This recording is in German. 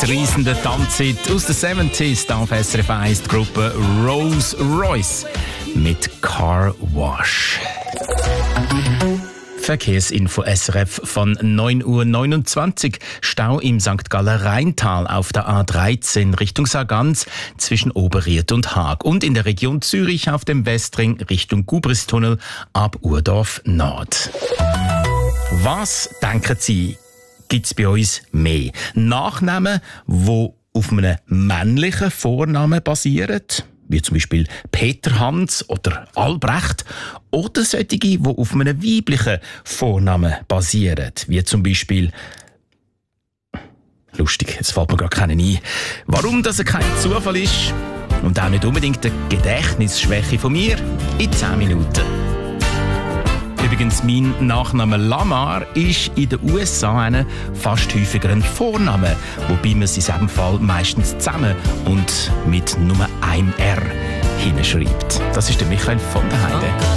mitreissende Tanzhit aus den 70s, auf SRF 1 die Gruppe Rolls Royce mit Car Wash. Verkehrsinfo SRF von 9:29 Uhr. Stau im St. Galler Rheintal auf der A13 Richtung Sargans zwischen Oberried und Haag. Und in der Region Zürich auf dem Westring Richtung Gubristunnel ab Urdorf Nord. Was denken Sie, gibt's bei uns mehr? Nachnamen, die auf einem männlichen Vornamen basieren? Wie zum Beispiel Peter Hans oder Albrecht, oder solche, die auf einem weiblichen Vornamen basieren, wie zum Beispiel... Lustig, jetzt fällt mir gar keinen ein. Warum das kein Zufall ist und auch nicht unbedingt eine Gedächtnisschwäche von mir, in 10 Minuten. Übrigens, mein Nachname Lamar ist in den USA fast häufiger ein Vorname, wobei man es in diesem Fall meistens zusammen und mit nur einem R hinschreibt. Das ist der Michael von der Heide.